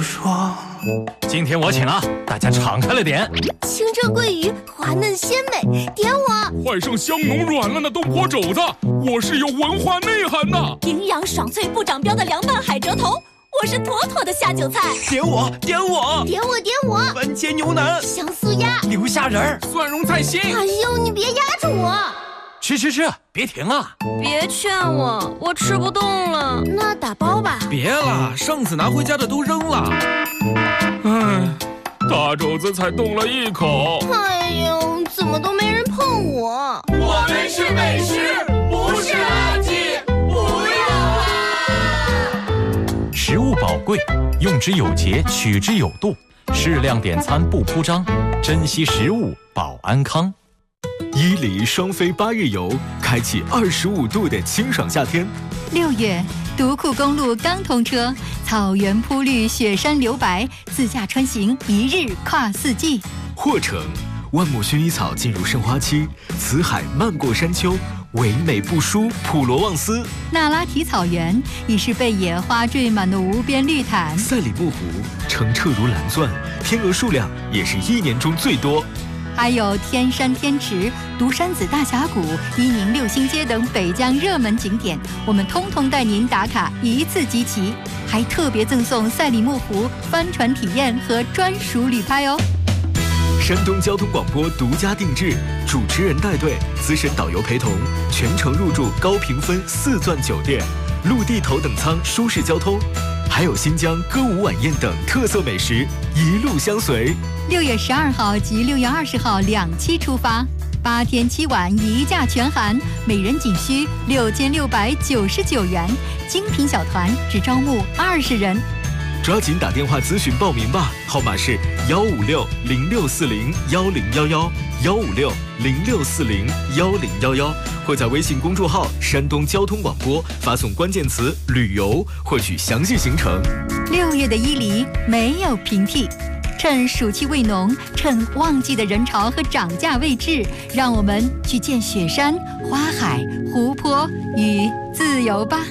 说。 今天我请啊，大家敞开了点。 清蒸桂鱼滑嫩鲜美，点我。 换上香浓软烂的东坡肘子，我是有文化内涵的。 营养爽脆不长膘的凉拌海蜇头，我是妥妥的下酒菜。 点我，点我， 点我，点我。 番茄牛腩， 香酥鸭， 牛虾仁儿， 蒜蓉菜心。 哎呦，你别压着我。 吃，别停啊！ 别劝我，我吃不动了。那打包吧。 别了，上次拿回家的都扔了。 唉，大肘子才动了一口。 哎呦，怎么都没人碰我？ 我们是美食，不是垃圾，不要啊！ 食物宝贵，用之有节，取之有度，适量点餐不铺张，珍惜食物保安康。 伊犁双飞8日游，开启25度的清爽夏天。 6月，独库公路刚通车，草原铺绿，雪山留白，自驾穿行1日跨4季。 霍城，万亩薰衣草进入盛花期，辞海漫过山丘，唯美不输普罗旺斯。 那拉提草原已是被野花缀满的无边绿毯。 赛里木湖，澄澈如蓝钻，天鹅数量也是1年中最多。 还有天山天池、独山子大峡谷、伊宁六星街等北疆热门景点，我们通通带您打卡一次集齐，还特别赠送赛里木湖帆船体验和专属旅拍哦。 山东交通广播独家定制，主持人带队，资深导游陪同，全程入住高评分4钻酒店，陆地头等舱舒适交通，还有新疆歌舞晚宴等特色美食，一路相随。 6月12号及6月20号2期出发，8天7晚1价全含，每人仅需6699元，精品小团只招募20人。 抓紧打电话咨询报名吧，号码是156-0640-1011，156-0640-1011，或在微信公众号山东交通广播发送关键词旅游获取详细行程。 6月的伊犁没有平替，趁暑气未浓，趁旺季的人潮和涨价未至，让我们去见雪山、花海、湖泊与自由吧。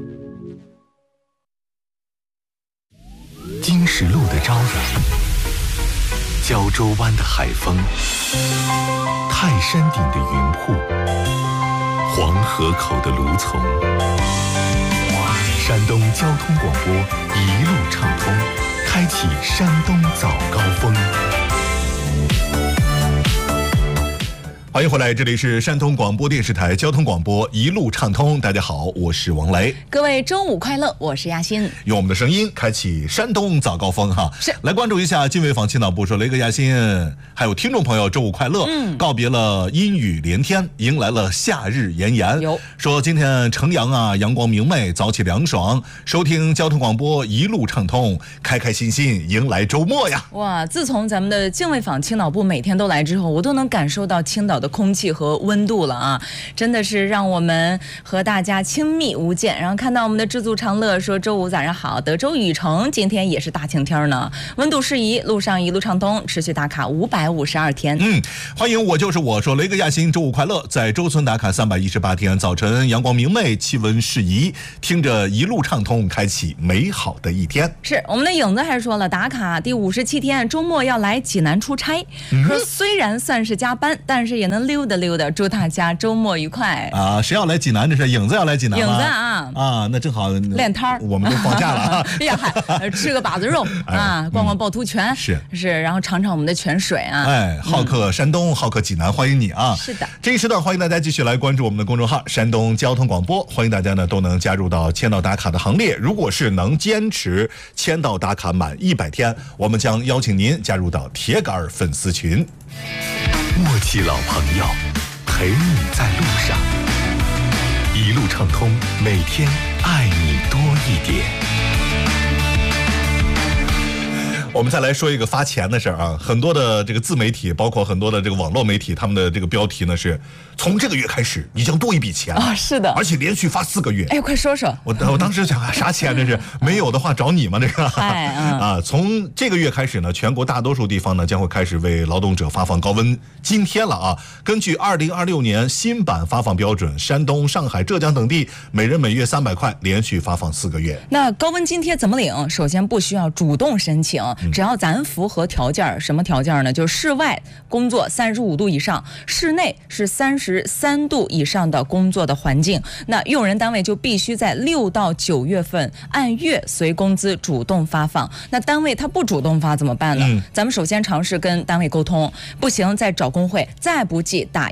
金石路的朝阳，胶州湾的海风，泰山顶的云瀑，黄河口的芦丛，山东交通广播一路畅通，开启山东早高峰。 欢迎回来，这里是山东广播电视台交通广播一路畅通。大家好，我是王雷。 各位周五快乐，我是亚欣。 用我们的声音开启山东早高峰哈。 是， 来关注一下经纬坊青岛部说雷哥、亚欣还有听众朋友周五快乐。告别了阴雨连天，迎来了夏日炎炎。说今天城阳啊阳光明媚，早起凉爽，收听交通广播一路畅通，开开心心迎来周末呀。 哇，自从咱们的经纬坊青岛部每天都来之后，我都能感受到青岛的空气和温度了啊，真的是让我们和大家亲密无间。然后看到我们的知足常乐说周五早上好，德州雨城今天也是大晴天呢，温度适宜，路上一路畅通，持续打卡552天。 欢迎我就是我说雷哥、亚欣周五快乐，在周村打卡318天，早晨阳光明媚，气温适宜，听着一路畅通，开启美好的一天。 是我们的影子还说了，打卡第57天，周末要来济南出差，说虽然算是加班，但是也能溜达溜达，祝大家周末愉快啊！谁要来济南？这是影子要来济南吗？ 影子啊， 那正好练摊儿， 我们都放假了啊！ 哎呀，吃个把子肉啊，逛逛趵突泉， 是， 然后尝尝我们的泉水啊！ 好客山东，好客济南，欢迎你啊！ 是的， 这一时段欢迎大家继续来关注我们的公众号山东交通广播，欢迎大家呢都能加入到签到打卡的行列。如果是能坚持签到打卡满100天，我们将邀请您加入到铁杆粉丝群。 默契老朋友，陪你在路上，一路畅通，每天爱你多一点。 我们再来说一个发钱的事儿啊，很多的这个自媒体，包括很多的这个网络媒体，他们的这个标题呢是从这个月开始你将多一笔钱啊，是的， 而且连续发4个月。 哎，快说说。 我当时想啥钱这是？没有的话找你吗？这个啊，从这个月开始呢，全国大多数地方呢将会开始为劳动者发放高温津贴了啊。根据2026年新版发放标准，山东、上海、浙江等地每人每月300块，连续发放4个月。 那高温津贴怎么领？首先不需要主动申请，只要咱符合条件。什么条件呢？就是室外工作35度以上，室内是33度以上的工作的环境。那用人单位就必须在6到9月份按月随工资主动发放。那单位他不主动发怎么办呢？咱们首先尝试跟单位沟通，不行再找工会，再不济打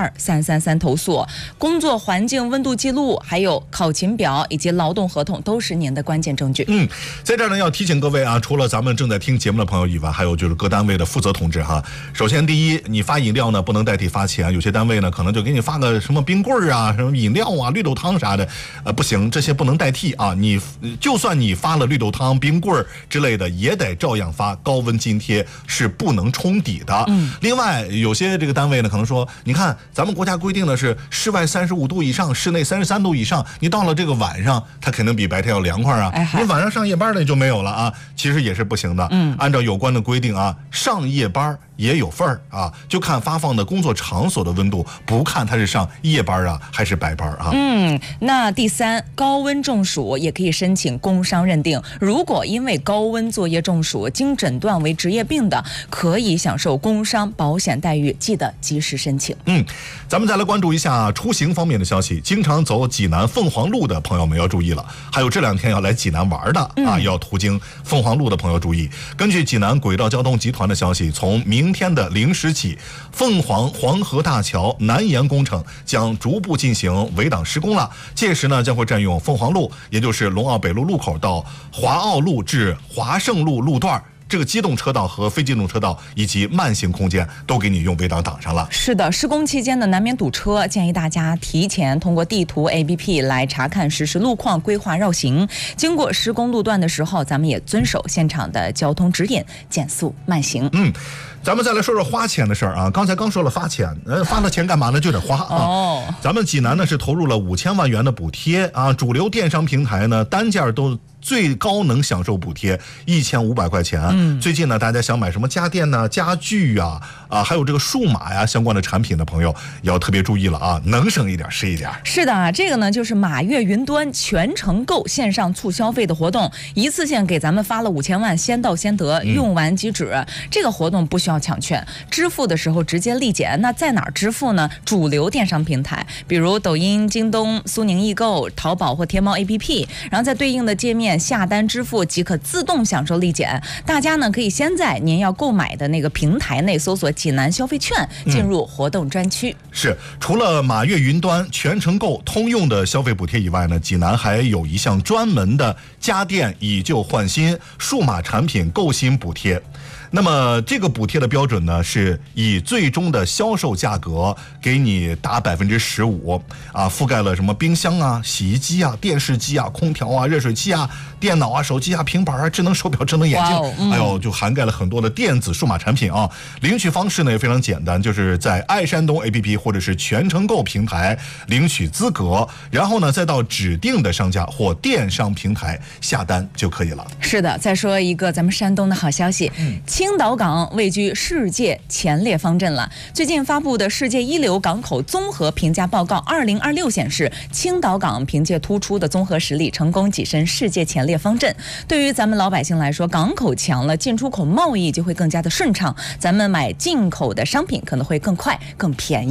12333投诉。工作环境温度记录，还有考勤表以及劳动合同都是您的关键证据。 在这儿呢要提醒各位啊，除了咱们正在听节目的朋友以外，还有就是各单位的负责同志哈。首先第一，你发饮料呢不能代替发钱，有些单位呢可能就给你发个什么冰棍啊、什么饮料啊、绿豆汤啥的，不行，这些不能代替啊。你就算你发了绿豆汤、冰棍之类的，也得照样发，高温津贴是不能冲抵的。另外有些这个单位呢可能说，你看咱们国家规定的是室外35度以上，室内33度以上，你到了这个晚上，它肯定比白天要凉快啊。你晚上上夜班的就没有了啊，其实也是不行的。按照有关的规定啊，上夜班也有份儿啊，就看发放的工作场所的温度，不看它是上夜班啊还是白班啊。 那第三，高温中暑也可以申请工伤认定。如果因为高温作业中暑，经诊断为职业病的，可以享受工伤保险待遇，记得及时申请。 咱们再来关注一下出行方面的消息。经常走济南凤凰路的朋友们要注意了，还有这2天要来济南玩的啊，要途经凤凰路的朋友注意。根据济南轨道交通集团的消息，从明天的0时起，凤凰黄河大桥南延工程将逐步进行围挡施工了。届时呢，将会占用凤凰路，也就是龙奥北路路口到华奥路至华盛路路段。这个机动车道和非机动车道以及慢行空间都给你用围挡挡上了。 是的，施工期间呢难免堵车，建议大家提前通过地图 APP 来查看实时路况，规划绕行。经过施工路段的时候，咱们也遵守现场的交通指引，减速慢行。 咱们再来说说花钱的事儿啊。刚才说了发钱，发了钱干嘛呢？就得花啊。咱们济南呢是投入了5000万元的补贴啊，主流电商平台呢单件都最高能享受补贴1500块钱。最近呢，大家想买什么家电呢、家具啊，还有这个数码呀相关的产品的朋友，也要特别注意了啊，能省一点是一点。 是的，这个呢就是马跃云端全程购线上促消费的活动，一次性给咱们发了5000万，先到先得，用完即止。这个活动不需要抢券，支付的时候直接立减。那在哪儿支付呢？主流电商平台，比如抖音、京东、苏宁易购、淘宝或天猫 APP， 然后在对应的界面下单支付即可自动享受立减。大家呢可以先在您要购买的那个平台内搜索济南消费券，进入活动专区。 是，除了马跃云端全程购通用的消费补贴以外呢，济南还有一项专门的家电以旧换新数码产品购新补贴。那么这个补贴的标准呢，是以最终的销售价格给你打15%啊，覆盖了什么冰箱啊、洗衣机啊、电视机啊、空调啊、热水器啊、电脑啊、手机啊、平板啊、智能手表、智能眼镜，就涵盖了很多的电子数码产品啊。领取方式呢也非常简单，就是在爱山东 APP 或者是全程购平台领取资格，然后呢再到指定的商家或电商平台下单就可以了。 是的，再说一个咱们山东的好消息，青岛港位居世界前列方阵了。最近发布的世界一流港口综合评价报告2026显示，青岛港凭借突出的综合实力，成功跻身世界前列方阵。对于咱们老百姓来说，港口强了，进出口贸易就会更加的顺畅，咱们买进口的商品可能会更快更便宜。